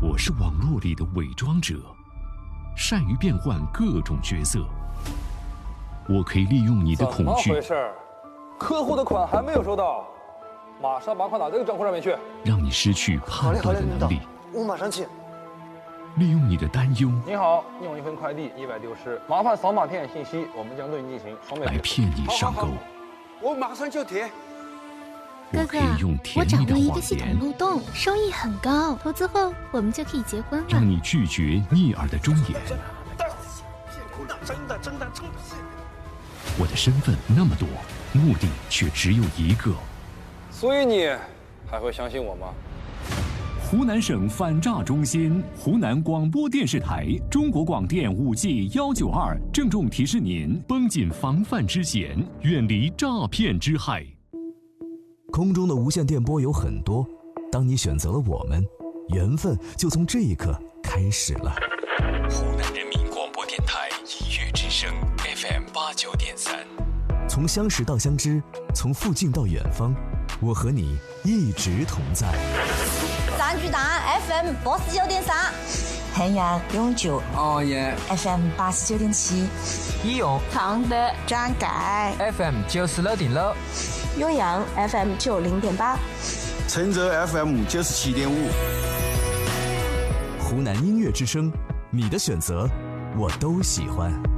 我是网络里的伪装者，善于变换各种角色。我可以利用你的恐惧。 怎么回事？客户的款还没有收到，马上把款打这个账户上面去。 让你失去判断的能力。 我马上去。 利用你的担忧。 你好，你有一份快递意外丢失，麻烦扫码填写信息，我们将对你进行双倍来骗你上钩。 我马上就填。 我可以用甜蜜的我掌握一个谎言， 系统漏洞，收益很高，投资后我们就可以结婚了。 让你拒绝逆耳的忠言。 真的。 我的身份那么多，目的却只有一个。 所以你还会相信我吗？ 湖南省反诈中心、湖南广播电视台、中国广电5G192郑重提示您：绷紧防范之弦，远离诈骗之害。 空中的无线电波有很多，当你选择了我们，缘分就从这一刻开始了。 湖南人民广播电台音乐之声 FM89.3， 从相识到相知，从附近到远方，我和你一直同在。 三巨蛋 FM89.3，衡阳永久FM89.7， 义勇常德张改 FM96.6， 岳阳 FM90.8， 承泽 FM97.5。 湖南音乐之声，你的选择我都喜欢。